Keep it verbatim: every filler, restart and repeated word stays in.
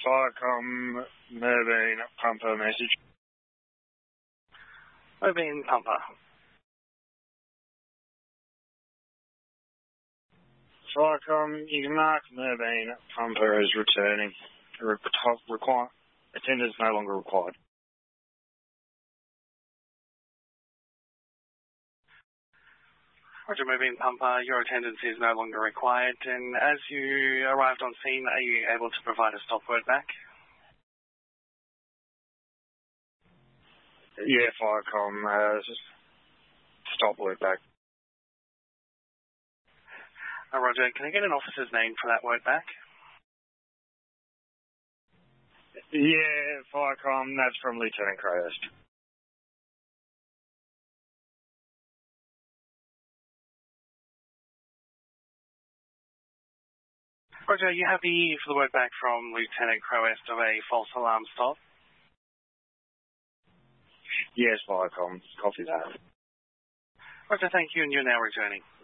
Firecom, Merbein, Pumper message. Merbein, Pumper. Firecom, you can mark Merbein, Pumper as returning. Re- require, attendance no longer required. Roger, Merbein, Pumper, your attendance is no longer required, and as you arrived on scene, are you able to provide a stop word back? Yeah, Firecom, uh, stop word back. Uh, Roger, can I get an officer's name for that word back? Yeah, Firecom, that's from Lieutenant Crowhurst. Roger, are you happy for the word back from Lieutenant Crowhurst of a false alarm stop? Yes, Firecom, copy that. Roger, thank you, and you're now returning.